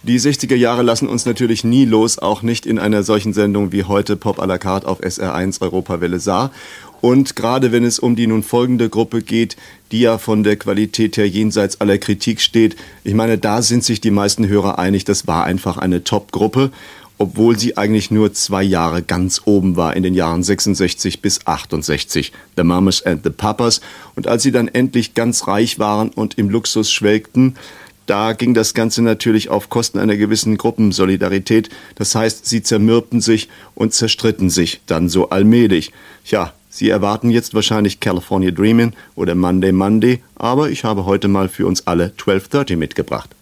Die 60er Jahre lassen uns natürlich nie los, auch nicht in einer solchen Sendung wie heute Pop à la carte auf SR1 Europawelle Saar. Und gerade wenn es um die nun folgende Gruppe geht, die ja von der Qualität her jenseits aller Kritik steht, ich meine, da sind sich die meisten Hörer einig, das war einfach eine Top-Gruppe, obwohl sie eigentlich nur 2 Jahre ganz oben war, in den Jahren 66 bis 68, The Mamas and the Papas. Und als sie dann endlich ganz reich waren und im Luxus schwelgten, da ging das Ganze natürlich auf Kosten einer gewissen Gruppensolidarität. Das heißt, sie zermürbten sich und zerstritten sich dann so allmählich. Ja, Sie erwarten jetzt wahrscheinlich California Dreamin' oder Monday Monday, aber ich habe heute mal für uns alle 12:30 mitgebracht.